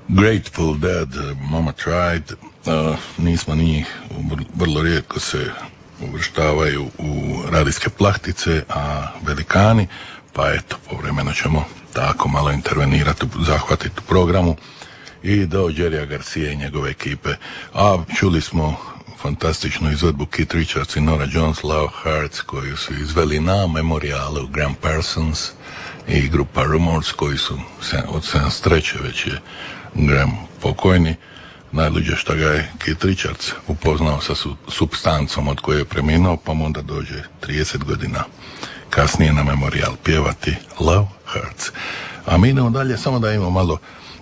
Grateful Dead, Mama Tried, nismo njih, vrlo rijetko se uvrštavaju u radijske plahtice, a velikani, pa eto, povremeno ćemo tako malo intervenirati, zahvatiti u programu i do Jerrya Garcia i njegove ekipe. A čuli smo fantastičnu izvedbu Keith Richards i Nora Jones, Love Hearts, koju su izveli na memorialu Graham Parsons i grupa Rumors, koji su od 73. već je Graham pokojni. Najluđe što ga je Keith Richards upoznao sa supstancom od koje je preminuo, pa mu onda dođe 30 godina kasnije na memorial pjevati Love Hearts. A mi idemo dalje, samo da imamo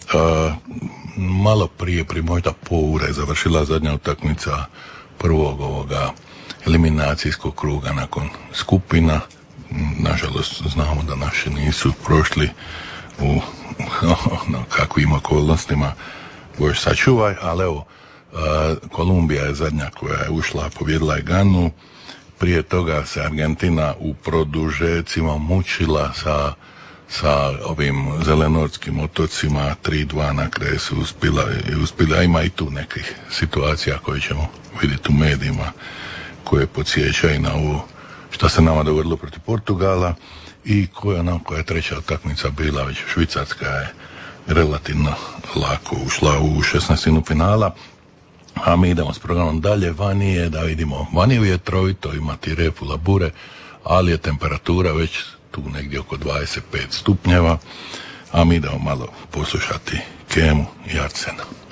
malo prije možda po ure završila zadnja utakmica prvog ovoga eliminacijskog kruga nakon skupina. Nažalost znamo da naši nisu prošli u kakvim okolnostima, Bož sačuvaj, ali evo, Kolumbija je zadnja koja je ušla, pobjedila je Ganu. Prije toga se Argentina u produžecima mučila sa ovim zelenorskim otocima, 3-2 na kraju su uspjela, a ima i tu nekih situacija koje ćemo vidjeti u medijima koje podsjećaju na ovo što se nama dogodilo protiv Portugala i koja je treća utakmica bila, već Švicarska je relativno lako ušla u 16. finala, a mi idemo s programom dalje. Vani je, da vidimo, vani je vjetrovito, ima tirefu, labure, ali je temperatura već tu negdje oko 25 stupnjeva, a mi idemo malo poslušati Kemu i Arsena.